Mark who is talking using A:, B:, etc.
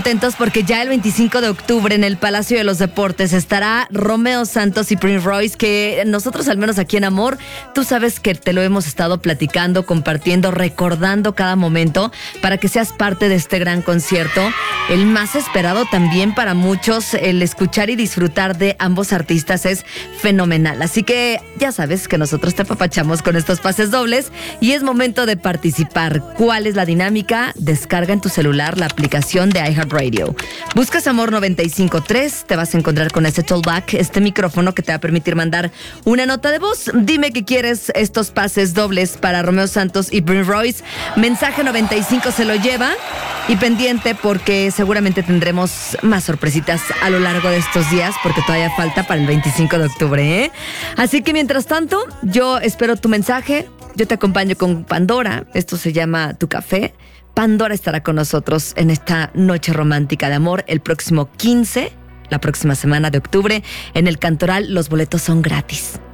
A: contentos porque ya el 25 de octubre en el Palacio de los Deportes estará Romeo Santos y Prince Royce, que nosotros, al menos aquí en Amor, tú sabes que te lo hemos estado platicando, compartiendo, recordando cada momento para que seas parte de este gran concierto, el más esperado también para muchos. El escuchar y disfrutar de ambos artistas es fenomenal, así que ya sabes que nosotros te apapachamos con estos pases dobles y es momento de participar. ¿Cuál es la dinámica? Descarga en tu celular la aplicación de iHeartRadio. Buscas Amor 95.3, te vas a encontrar con este Tollback, este micrófono que te va a permitir mandar una nota de voz. Dime que quieres estos pases dobles para Romeo Santos y Prince Royce. Mensaje 95 se lo lleva. Y pendiente porque seguramente tendremos más sorpresitas a lo largo de estos días porque todavía falta para el 25 de octubre, ¿eh? Así que mientras tanto, yo espero tu mensaje. Yo te acompaño con Pandora. Esto se llama Tu Café. Pandora estará con nosotros en esta noche romántica de amor el próximo 15, la próxima semana de octubre, en el Cantoral. Los boletos son gratis.